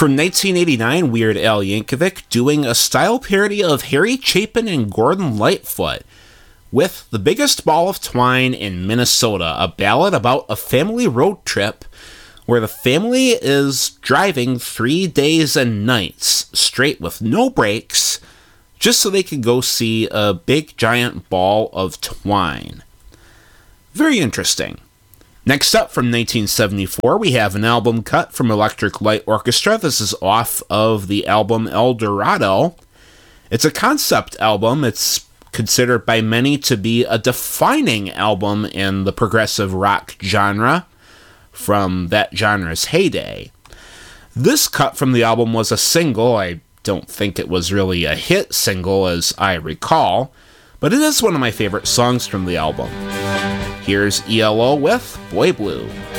From 1989, Weird Al Yankovic doing a style parody of Harry Chapin and Gordon Lightfoot with The Biggest Ball of Twine in Minnesota, a ballad about a family road trip where the family is driving 3 days and nights straight with no breaks just so they can go see a big giant ball of twine. Very interesting. Next up, from 1974, we have an album cut from Electric Light Orchestra. This is off of the album El Dorado. It's a concept album. It's considered by many to be a defining album in the progressive rock genre from that genre's heyday. This cut from the album was a single. I don't think it was really a hit single as I recall, but it is one of my favorite songs from the album. Here's ELO with Boy Blue.